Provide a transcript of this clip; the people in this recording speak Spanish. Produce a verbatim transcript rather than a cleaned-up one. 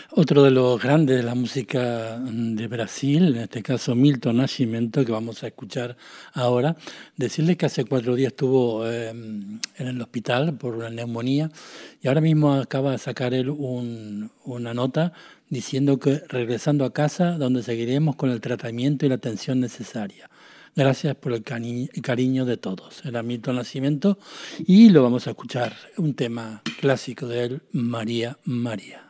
Otro de los grandes de la música de Brasil, en este caso Milton Nascimento, que vamos a escuchar ahora, decirles que hace cuatro días estuvo eh, en el hospital por una neumonía y ahora mismo acaba de sacar él un, una nota diciendo que regresando a casa, donde seguiremos con el tratamiento y la atención necesaria. Gracias por el cari- cariño de todos. Era Milton Nascimento y lo vamos a escuchar, un tema clásico de él, María María.